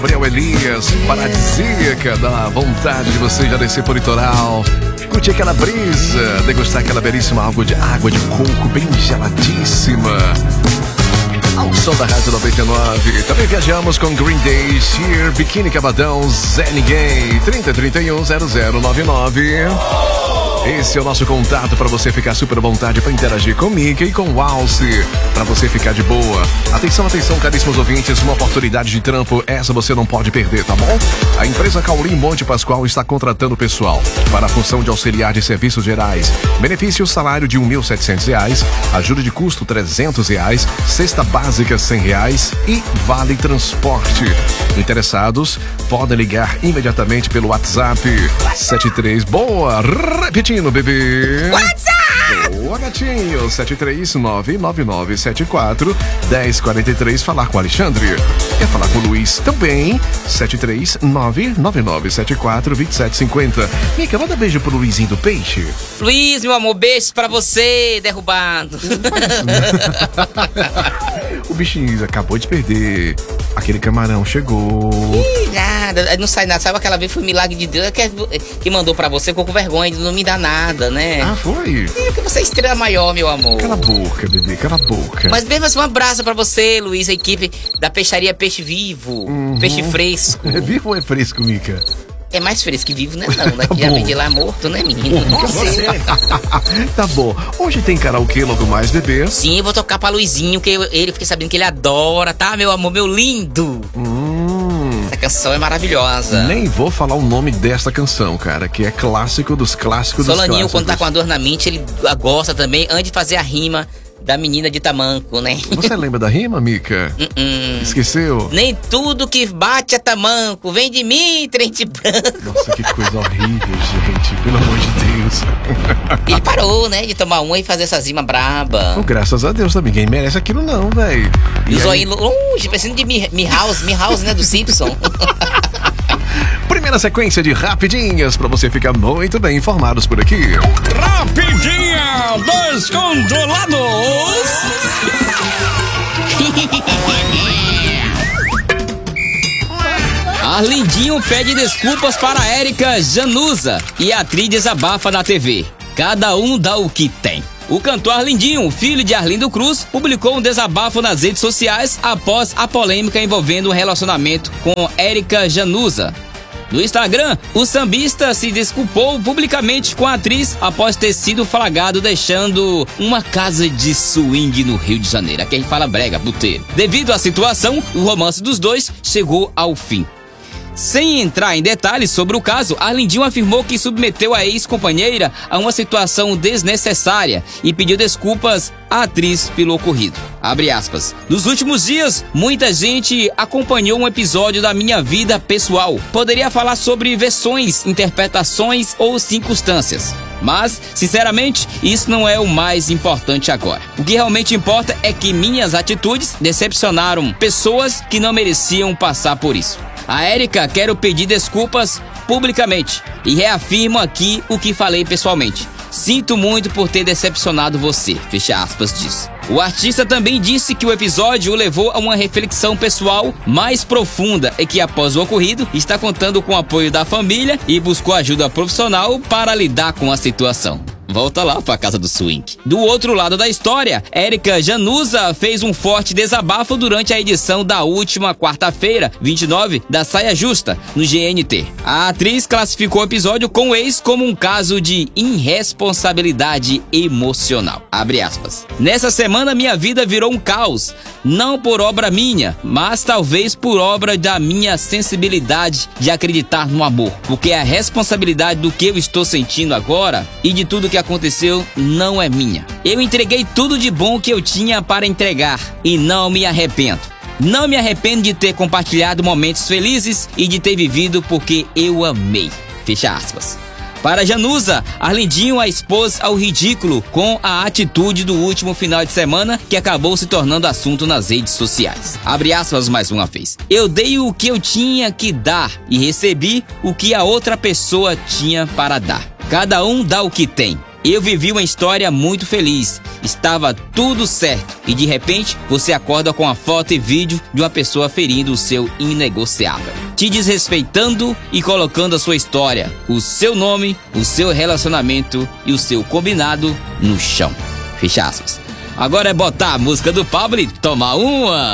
Gabriel Elias, paradisíaca, dá vontade de você já descer pro litoral, curtir aquela brisa, degustar aquela belíssima água de coco bem geladíssima. Ao som da Rádio 99. Também viajamos com Green Day, Sheer, Biquíni Cavadão, Zé Ninguém, 3031-0099. Esse é o nosso contato para você ficar super à vontade para interagir com Mica e com o Alce, para você ficar de boa. Atenção, atenção, caríssimos ouvintes, uma oportunidade de trampo, essa você não pode perder, tá bom? A empresa Caulim Monte Pascoal está contratando pessoal para a função de auxiliar de serviços gerais. Benefício, salário de R$1.700, ajuda de custo R$300, cesta básica R$100 e vale transporte. Interessados, podem ligar imediatamente pelo WhatsApp 73. Boa! Repetindo, bebê. WhatsApp! Boa, gatinho. 73999741043. Falar com o Alexandre. Quer falar com o Luiz também? 73999742750. Mica, manda beijo pro Luizinho do Peixe. Luiz, meu amor, beijos pra você, derrubado. O bichinho acabou de perder. Aquele camarão chegou. Ih, nada, não sai nada. Sabe aquela vez foi um milagre de Deus que mandou pra você, ficou com vergonha de não me dar nada, né? Ah, foi? Porque você é estrela maior, meu amor. Cala a boca, bebê, cala a boca. Mas mesmo assim, um abraço pra você, Luiz, a equipe da peixaria Peixe Vivo. Peixe fresco. É vivo ou é fresco, Mica? É mais fresco que vivo, né? Não, daqui já vem de lá morto, né, menino? Você. Tá bom. Hoje tem karaokê logo mais, bebê? Sim, eu vou tocar pra Luizinho, que ele fiquei sabendo que ele adora, tá, meu amor, meu lindo? Essa canção é maravilhosa. Nem vou falar o nome desta canção, cara, que é clássico dos clássicos dos Solaninho, clássicos. quando tá com a dor na mente, ele gosta também, antes de fazer a rima da menina de tamanco, né? Você lembra da rima, Mica? Esqueceu? Nem tudo que bate é tamanco, vem de mim, trem de branco. Nossa, que coisa horrível, gente. Pelo amor de Deus. Ele parou, né, de tomar uma e fazer essa rima braba. Oh, graças a Deus, ninguém merece aquilo não, velho. E os olhinhos longe, parecendo de Milhouse, né, do Simpson. Primeira sequência de rapidinhas pra você ficar muito bem informados por aqui. Rapidinha dos Controlados. Arlindinho pede desculpas para Érica Januza e a atriz desabafa na TV. Cada um dá o que tem. O cantor Arlindinho, filho de Arlindo Cruz, publicou um desabafo nas redes sociais após a polêmica envolvendo o relacionamento com Érica Januza. No Instagram, o sambista se desculpou publicamente com a atriz após ter sido flagrado deixando uma casa de swing no Rio de Janeiro. Aqui a gente fala brega, puteiro. Devido à situação, o romance dos dois chegou ao fim. Sem entrar em detalhes sobre o caso, Arlindinho afirmou que submeteu a ex-companheira a uma situação desnecessária e pediu desculpas à atriz pelo ocorrido. Abre aspas. Nos últimos dias, muita gente acompanhou um episódio da minha vida pessoal. Poderia falar sobre versões, interpretações ou circunstâncias. Mas, sinceramente, isso não é o mais importante agora. O que realmente importa é que minhas atitudes decepcionaram pessoas que não mereciam passar por isso. A Érica quero pedir desculpas publicamente e reafirmo aqui o que falei pessoalmente. Sinto muito por ter decepcionado você, fecha aspas, diz. O artista também disse que o episódio o levou a uma reflexão pessoal mais profunda e que após o ocorrido está contando com o apoio da família e buscou ajuda profissional para lidar com a situação. Volta lá pra casa do swing. Do outro lado da história, Érica Januza fez um forte desabafo durante a edição da última quarta-feira, 29, da Saia Justa, no GNT. A atriz classificou o episódio com o ex como um caso de irresponsabilidade emocional. Abre aspas. Nessa semana minha vida virou um caos, não por obra minha, mas talvez por obra da minha sensibilidade de acreditar no amor, porque a responsabilidade do que eu estou sentindo agora e de tudo que aconteceu não é minha. Eu entreguei tudo de bom que eu tinha para entregar e não me arrependo. Não me arrependo de ter compartilhado momentos felizes e de ter vivido porque eu amei. Fecha aspas. Para Januza, Arlindinho a expôs ao ridículo com a atitude do último final de semana que acabou se tornando assunto nas redes sociais. Abre aspas mais uma vez. Eu dei o que eu tinha que dar e recebi o que a outra pessoa tinha para dar. Cada um dá o que tem. Eu vivi uma história muito feliz. Estava tudo certo. E de repente, você acorda com a foto e vídeo de uma pessoa ferindo o seu inegociável, te desrespeitando e colocando a sua história, o seu nome, o seu relacionamento e o seu combinado no chão. Fecha aspas. Agora é botar a música do Pablo e tomar uma.